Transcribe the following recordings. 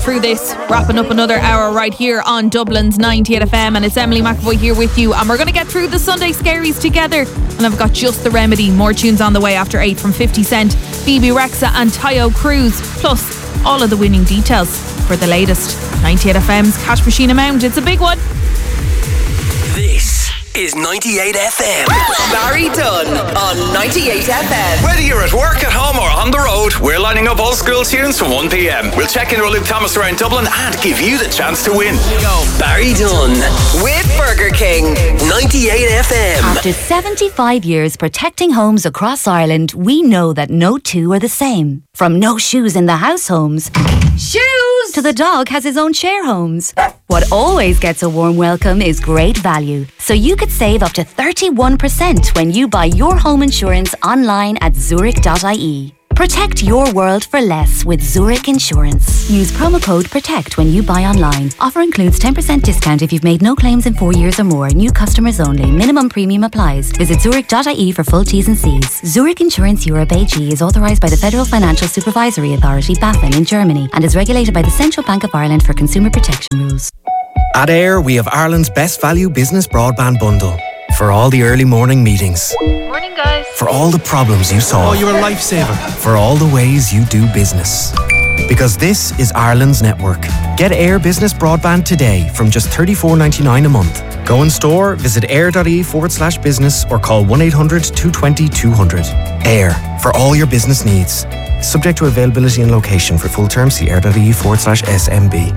through this, wrapping up another hour right here on Dublin's 98 FM, and it's Emily McAvoy here with you, and we're going to get through the Sunday Scaries together, and I've got Just the Remedy, more tunes on the way after 8 from 50 Cent, Phoebe Rexha and Tayo Cruz, plus all of the winning details for the latest 98 FM's Cash Machine amount. It's a big one. This is 98 FM. Barry Dunn on 98 FM. Whether you're at work, at home or on the road, we're lining up old school tunes from 1 p.m. We'll check in with Luke Thomas around Dublin and give you the chance to win. Go. Barry Dunn with Burger King. 98 FM. After 75 years protecting homes across Ireland, we know that no two are the same. From no shoes in the house homes, shoes, to the dog has his own share homes. What always gets a warm welcome is great value. So you could save up to 31% when you buy your home insurance online at Zurich.ie. Protect your world for less with Zurich Insurance. Use promo code PROTECT when you buy online. Offer includes 10% discount if you've made no claims in 4 years or more. New customers only. Minimum premium applies. Visit Zurich.ie for full T's and C's. Zurich Insurance Europe AG is authorised by the Federal Financial Supervisory Authority, BaFin, in Germany, and is regulated by the Central Bank of Ireland for consumer protection rules. At Air, we have Ireland's best value business broadband bundle. For all the early morning meetings. Morning, guys. For all the problems you solve. Oh, you're a lifesaver. For all the ways you do business. Because this is Ireland's network. Get Air Business Broadband today from just $34.99 a month. Go in store, visit air.ie/business or call 1-800-220-200. Air, for all your business needs. Subject to availability and location. For full terms, see air.ie/SMB.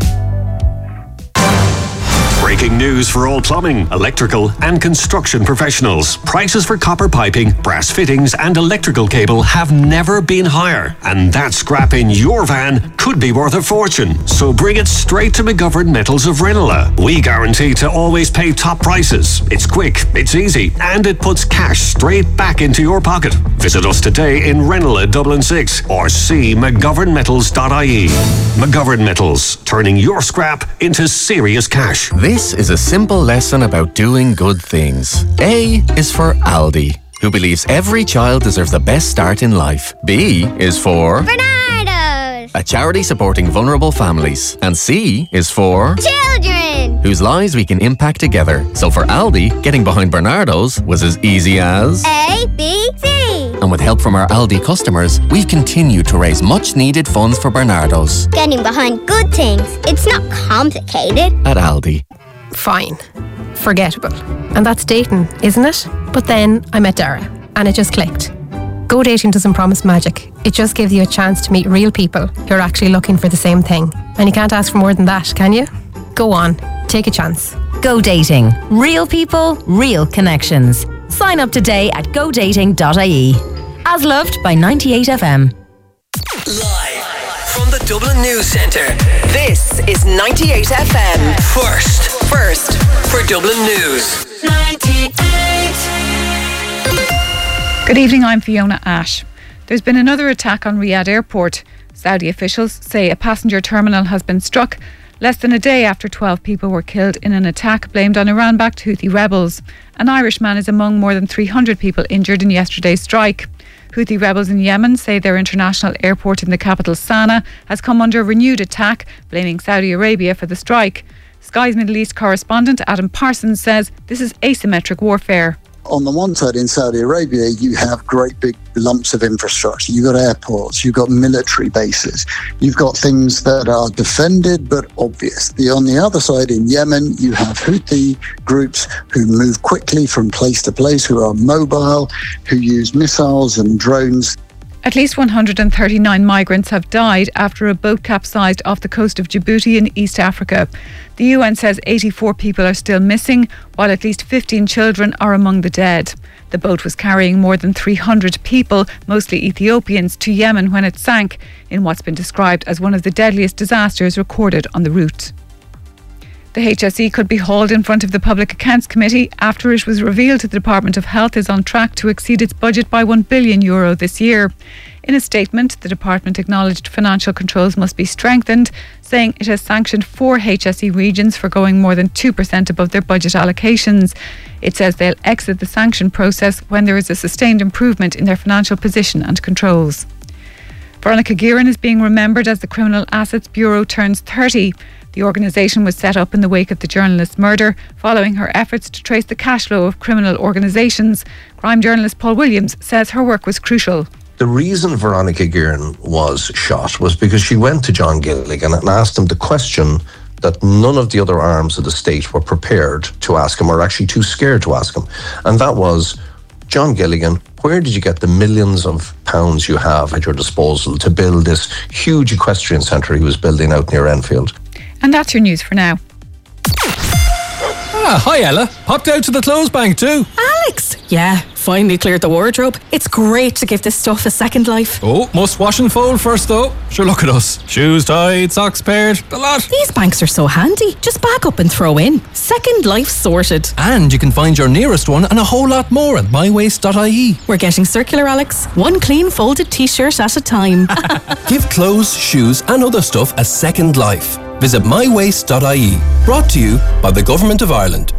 Breaking news for all plumbing, electrical and construction professionals. Prices for copper piping, brass fittings and electrical cable have never been higher. And that scrap in your van could be worth a fortune. So bring it straight to McGovern Metals of Ranelagh. We guarantee to always pay top prices. It's quick, it's easy, and it puts cash straight back into your pocket. Visit us today in Ranelagh, Dublin 6 or see mcgovernmetals.ie. McGovern Metals, turning your scrap into serious cash. This is a simple lesson about doing good things. A is for Aldi, who believes every child deserves the best start in life. B is for Bernardo's, a charity supporting vulnerable families. And C is for children, whose lives we can impact together. So for Aldi, getting behind Bernardo's was as easy as A, B, C. And with help from our Aldi customers, we've continued to raise much needed funds for Bernardo's. Getting behind good things. It's not complicated. At Aldi. Fine. Forgettable. And that's dating, isn't it? But then I met Dara, and it just clicked. Go dating doesn't promise magic. It just gives you a chance to meet real people who are actually looking for the same thing. And you can't ask for more than that, can you? Go on. Take a chance. Go dating. Real people, real connections. Sign up today at godating.ie. As loved by 98 FM. Live from the Dublin News Centre. This is 98 FM. First for Dublin News. 98. Good evening, I'm Fiona Ash. There's been another attack on Riyadh Airport. Saudi officials say a passenger terminal has been struck less than a day after 12 people were killed in an attack blamed on Iran-backed Houthi rebels. An Irishman is among more than 300 people injured in yesterday's strike. Houthi rebels in Yemen say their international airport in the capital Sana'a has come under renewed attack, blaming Saudi Arabia for the strike. Sky's Middle East correspondent Adam Parsons says this is asymmetric warfare. On the one side, in Saudi Arabia, you have great big lumps of infrastructure. You've got airports, you've got military bases, you've got things that are defended but obvious. On the other side, in Yemen, you have Houthi groups who move quickly from place to place, who are mobile, who use missiles and drones. At least 139 migrants have died after a boat capsized off the coast of Djibouti in East Africa. The UN says 84 people are still missing, while at least 15 children are among the dead. The boat was carrying more than 300 people, mostly Ethiopians, to Yemen when it sank in what's been described as one of the deadliest disasters recorded on the route. The HSE could be hauled in front of the Public Accounts Committee after it was revealed that the Department of Health is on track to exceed its budget by €1 billion this year. In a statement, the department acknowledged financial controls must be strengthened, saying it has sanctioned 4 HSE regions for going more than 2% above their budget allocations. It says they'll exit the sanction process when there is a sustained improvement in their financial position and controls. Veronica Guerin is being remembered as the Criminal Assets Bureau turns 30. The organisation was set up in the wake of the journalist's murder, following her efforts to trace the cash flow of criminal organisations. Crime journalist Paul Williams says her work was crucial. The reason Veronica Guerin was shot was because she went to John Gilligan and asked him the question that none of the other arms of the state were prepared to ask him, or actually too scared to ask him. And that was, John Gilligan, where did you get the millions of pounds you have at your disposal to build this huge equestrian centre he was building out near Enfield? And that's your news for now. Hi Ella. Popped out to the clothes bank too. Alex! Yeah, finally cleared the wardrobe. It's great to give this stuff a second life. Oh, must wash and fold first though. Sure, look at us. Shoes tied, socks paired, the lot. These banks are so handy. Just back up and throw in. Second life sorted. And you can find your nearest one and a whole lot more at mywaste.ie. We're getting circular, Alex. One clean folded t-shirt at a time. Give clothes, shoes and other stuff a second life. Visit mywaste.ie. Brought to you by the Government of Ireland.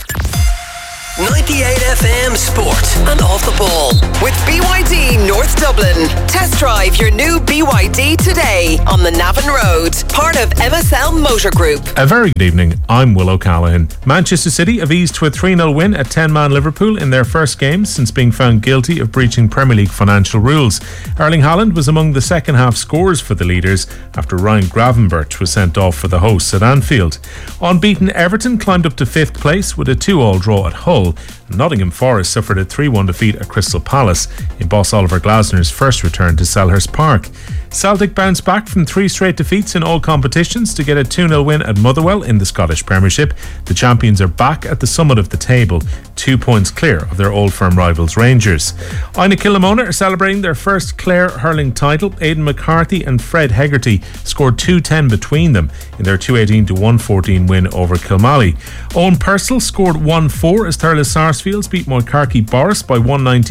98 FM Sport and Off the Ball with BYD North Dublin. Test drive your new BYD today on the Navan Road, part of MSL Motor Group. A very good evening, I'm Will O'Callaghan. Manchester City have eased to a 3-0 win at 10-man Liverpool in their first game since being found guilty of breaching Premier League financial rules. Erling Haaland was among the second half scorers for the leaders after Ryan Gravenberch was sent off for the hosts at Anfield. Unbeaten Everton climbed up to 5th place with a 2-2 draw at Hull. Nottingham Forest suffered a 3-1 defeat at Crystal Palace in boss Oliver Glasner's first return to Selhurst Park. Celtic bounced back from 3 straight defeats in all competitions to get a 2-0 win at Motherwell in the Scottish Premiership. The champions are back at the summit of the table, 2 points clear of their Old Firm rivals Rangers. Ina Killamona are celebrating their first Clare hurling title. Aidan McCarthy and Fred Hegarty scored 2-10 between them in their 218-114 win over Kilmally. Owen Purcell scored 1-4 as Thurles Sarsfields beat Moycarkey Boris by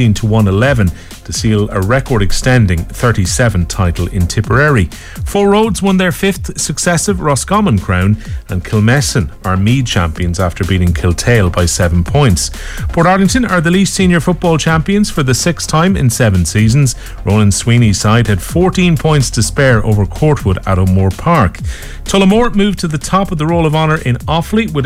119-111 to seal a record-extending 37 title in Tipperary. Four Roads won their 5th successive Roscommon crown, and Kilmessan are Meath champions after beating Kiltale by 7 points. Portarlington are the Laois Senior Football champions for the 6th time in 7 seasons. Ronan Sweeney's side had 14 points to spare over Courtwood at O'Moore Park. Tullamore moved to the top of the Roll of Honour in Offaly with a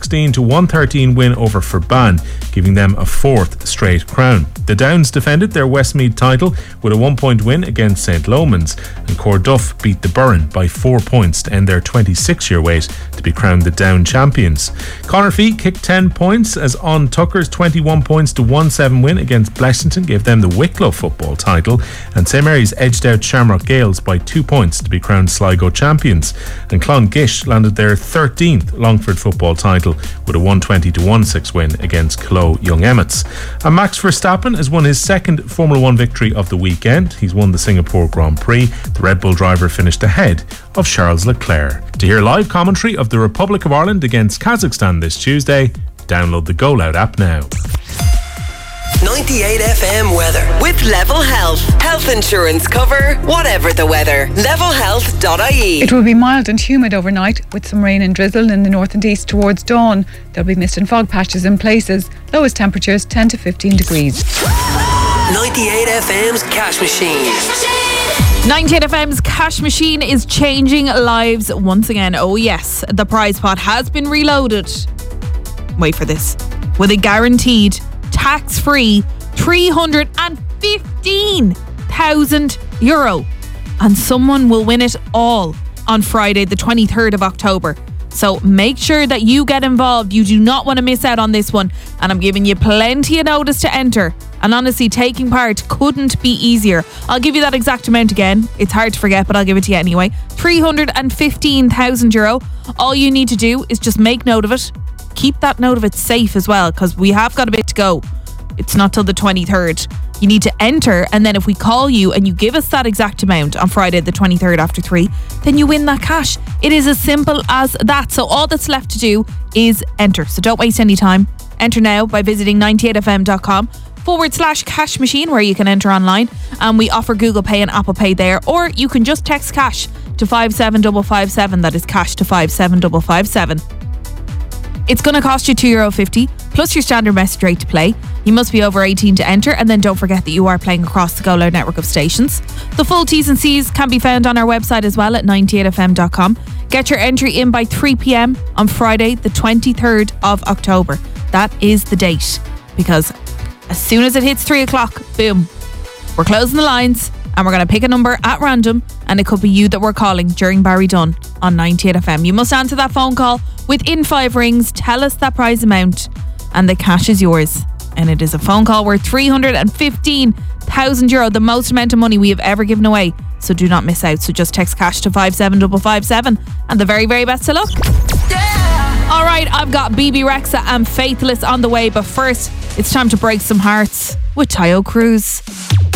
216-113 win over Ferban, giving them a 4th straight crown. The Downs defended their Westmeath title with a 1-point win against St. Lomans, and Corduff beat the Burren by 4 points to end their 26-year wait to be crowned the Down champions. Connorfee kicked 10 points as On Tucker's 21 points to 1-7 win against Blessington gave them the Wicklow football title, and St Mary's edged out Shamrock Gales by 2 points to be crowned Sligo champions, and Clongish landed their 13th Longford football title with a 120-16 win against Clough Young Emmets. And Max Verstappen has won his 2nd Formula 1 victory of the weekend. He's won the Singapore Grand Prix. The Red Bull driver finished ahead of Charles Leclerc. To hear live commentary of the Republic of Ireland against Kazakhstan this Tuesday, download the Go Loud app now. 98 FM weather with Level Health. Health insurance cover, whatever the weather. Levelhealth.ie. It will be mild and humid overnight with some rain and drizzle in the north and east towards dawn. There'll be mist and fog patches in places. Lowest temperatures 10 to 15 degrees. 98 FM's Cash Machine. 98 FM's Cash Machine is changing lives once again. Oh yes, the prize pot has been reloaded. Wait for this. With a guaranteed tax-free €315,000. And someone will win it all on Friday the 23rd of October. So make sure that you get involved. You do not want to miss out on this one. And I'm giving you plenty of notice to enter. And honestly, taking part couldn't be easier. I'll give you that exact amount again. It's hard to forget, but I'll give it to you anyway. €315,000. All you need to do is just make note of it. Keep that note of it safe as well, because we have got a bit to go. It's not till the 23rd. You need to enter, and then if we call you and you give us that exact amount on Friday the 23rd after 3, then you win that cash. It is as simple as that. So all that's left to do is enter. So don't waste any time. Enter now by visiting 98fm.com/cash machine, where you can enter online, and we offer Google Pay and Apple Pay there, or you can just text cash to 57557. That is cash to 57557. It's going to cost you €2.50 plus your standard message rate to play. You must be over 18 to enter, and then don't forget that you are playing across the Go Loud network of stations. The full T's and C's can be found on our website as well at 98fm.com. Get your entry in by 3 p.m. on Friday, the 23rd of October. That is the date, because as soon as it hits 3 o'clock, boom, we're closing the lines and we're going to pick a number at random, and it could be you that we're calling during Barry Dunn on 98FM. You must answer that phone call within 5 rings, tell us that prize amount, and the cash is yours. And it is a phone call worth €315,000, the most amount of money we have ever given away. So do not miss out. So just text cash to 57557, and the very, very best of luck. All right, I've got BB Rexa and Faithless on the way, but first, it's time to break some hearts with Tayo Cruz.